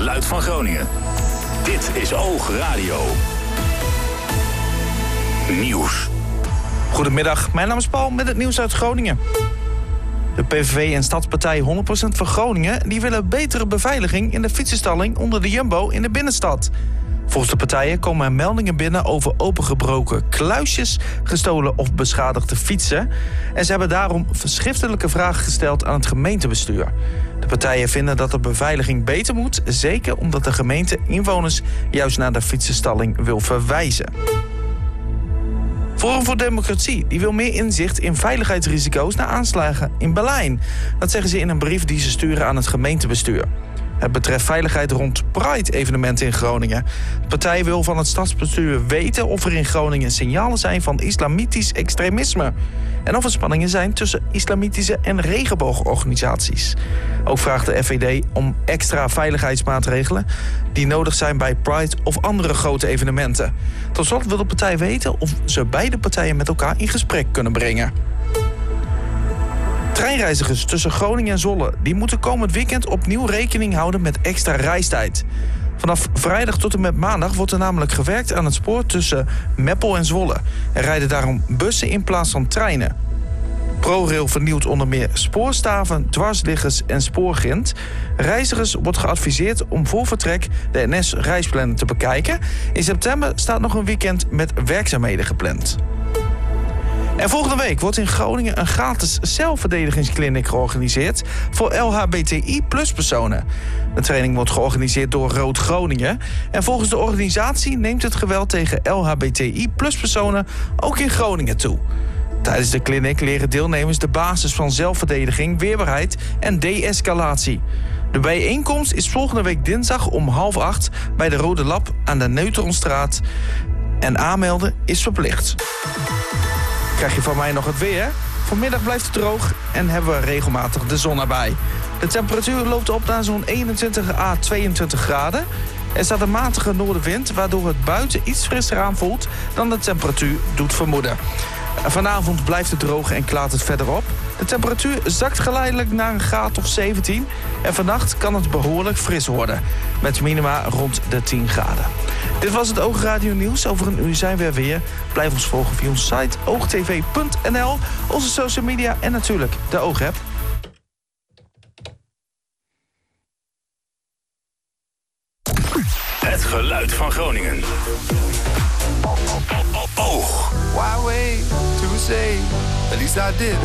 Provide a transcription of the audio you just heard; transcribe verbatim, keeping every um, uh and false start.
geluid van Groningen. Dit is Oog Radio. Nieuws. Goedemiddag, mijn naam is Paul met het nieuws uit Groningen. De P V V en Stadspartij honderd procent voor Groningen... die willen betere beveiliging in de fietsenstalling onder de Jumbo in de binnenstad. Volgens de partijen komen er meldingen binnen over opengebroken kluisjes, gestolen of beschadigde fietsen. En ze hebben daarom schriftelijke vragen gesteld aan het gemeentebestuur. De partijen vinden dat de beveiliging beter moet, zeker omdat de gemeente inwoners juist naar de fietsenstalling wil verwijzen. Forum voor Democratie die wil meer inzicht in veiligheidsrisico's na aanslagen in Berlijn. Dat zeggen ze in een brief die ze sturen aan het gemeentebestuur. Het betreft veiligheid rond Pride-evenementen in Groningen. De partij wil van het stadsbestuur weten of er in Groningen signalen zijn van islamitisch extremisme. En of er spanningen zijn tussen islamitische en regenboogorganisaties. Ook vraagt de F V D om extra veiligheidsmaatregelen die nodig zijn bij Pride of andere grote evenementen. Tot slot wil de partij weten of ze beide partijen met elkaar in gesprek kunnen brengen. Treinreizigers tussen Groningen en Zwolle die moeten komend weekend opnieuw rekening houden met extra reistijd. Vanaf vrijdag tot en met maandag wordt er namelijk gewerkt aan het spoor tussen Meppel en Zwolle. Er rijden daarom bussen in plaats van treinen. ProRail vernieuwt onder meer spoorstaven, dwarsliggers en spoorgrind. Reizigers wordt geadviseerd om voor vertrek de N S-reisplanner te bekijken. In september staat nog een weekend met werkzaamheden gepland. En volgende week wordt in Groningen een gratis zelfverdedigingskliniek georganiseerd voor L H B T I plus personen. De training wordt georganiseerd door Rood Groningen. En volgens de organisatie neemt het geweld tegen L H B T I plus personen ook in Groningen toe. Tijdens de kliniek leren deelnemers de basis van zelfverdediging, weerbaarheid en de-escalatie. De bijeenkomst is volgende week dinsdag om half acht bij de Rode Lab aan de Neutronstraat. En aanmelden is verplicht. Krijg je van mij nog het weer. Vanmiddag blijft het droog en hebben we regelmatig de zon erbij. De temperatuur loopt op naar zo'n eenentwintig à tweeëntwintig graden. Er staat een matige noordenwind, waardoor het buiten iets frisser aanvoelt dan de temperatuur doet vermoeden. Vanavond blijft het droog en klaart het verder op. De temperatuur zakt geleidelijk naar een graad of zeventien. En vannacht kan het behoorlijk fris worden. Met minima rond de tien graden. Dit was het Oogradio Nieuws. Over een uur zijn we er weer. Blijf ons volgen via onze site oogtv punt n l, onze social media en natuurlijk de Oogapp. Het geluid van Groningen. Oog. Why wait to say? At least I did.